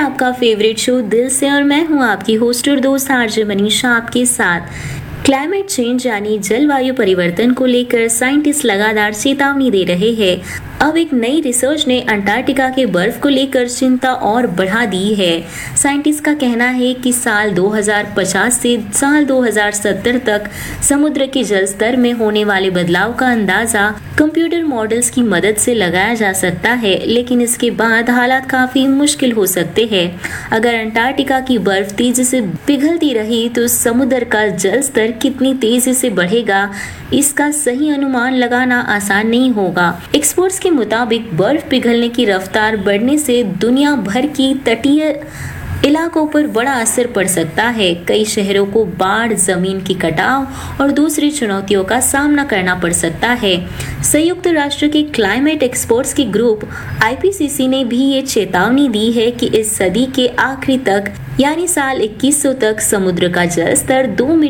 आपका favourite show दिल से और मैं हूं आपकी होस्ट और दोस्त आरजे मनीषा आपके साथ। क्लाइमेट चेंज यानी जलवायु परिवर्तन को लेकर साइंटिस्ट लगातार चेतावनी दे रहे हैं। अब एक नई रिसर्च ने अंटार्कटिका के बर्फ को लेकर चिंता और बढ़ा दी है। साइंटिस्ट का कहना है कि साल 2050 से साल 2070 तक समुद्र के जल स्तर में होने वाले बदलाव का अंदाजा कंप्यूटर मॉडल्स की मदद से लगाया जा सकता है, लेकिन इसके बाद हालात काफी मुश्किल हो सकते हैं। अगर अंटार्कटिका की बर्फ तेजी से पिघलती रही तो समुद्र का जल स्तर कितनी तेजी से बढ़ेगा, इसका सही अनुमान लगाना आसान नहीं होगा। एक्सपर्ट्स के मुताबिक बर्फ पिघलने की रफ्तार बढ़ने से दुनिया भर की तटीय इलाकों पर बड़ा असर पड़ सकता है। कई शहरों को बाढ़, जमीन की कटाव और दूसरी चुनौतियों का सामना करना पड़ सकता है। संयुक्त राष्ट्र के क्लाइमेट एक्सपर्ट्स के ग्रुप IPCC ने भी ये चेतावनी दी है कि इस सदी के आखिरी तक यानी साल 2100 तक समुद्र का जल स्तर 2 मीटर